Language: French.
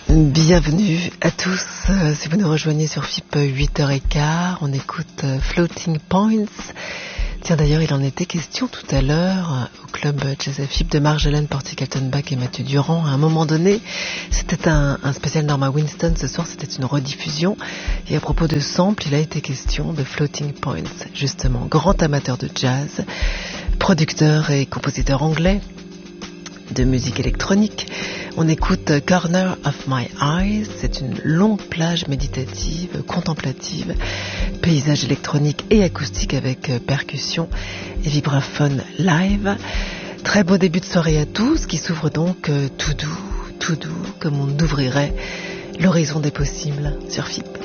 Bienvenue à tous, si vous nous rejoignez sur FIP 8h15, on écoute Floating Points. Tiens, d'ailleurs, il en était question tout à l'heure au club Jazz FIP de Marjolaine Porty-Kaltenbach et Mathieu Durand. À un moment donné, c'était un spécial Norma Winston. Ce soir, c'était une rediffusion. Et à propos de sample, il a été question de Floating Points, justement. Grand amateur de jazz, producteur et compositeur anglais de musique électronique. On écoute Corner of My Eyes, c'est une longue plage méditative, contemplative, paysage électronique et acoustique avec percussion et vibraphone live. Très beau début de soirée à tous, qui s'ouvre donc tout doux, comme on ouvrirait l'horizon des possibles sur FIP.